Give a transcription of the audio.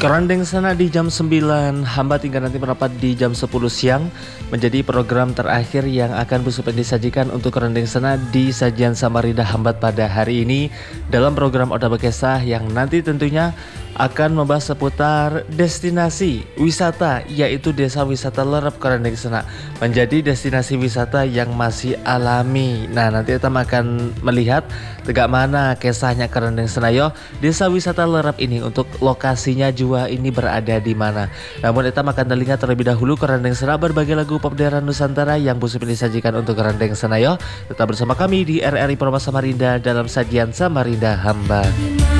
Kerandeng sana di jam 9, hamba tinggal nanti merapat di jam 10 siang menjadi program terakhir yang akan Busupen disajikan untuk Kerandeng sana di sajian Samarinda Hambat pada hari ini dalam program Oda Bekesah yang nanti tentunya akan membahas seputar destinasi wisata yaitu Desa Wisata Lerep Kerandeng sana menjadi destinasi wisata yang masih alami. Nah nanti kita akan melihat tegak mana kisahnya Kerandeng sana yo Desa Wisata Lerep ini untuk lokasinya jua ini berada di mana. Namun kita akan telinga terlebih dahulu Kerandeng sana berbagai lagu pop daerah Nusantara yang Busupen disajikan untuk Kerandeng sana yo. Tetap bersama kami di RRI Promo Samarinda dalam sajian Samarinda Hambat.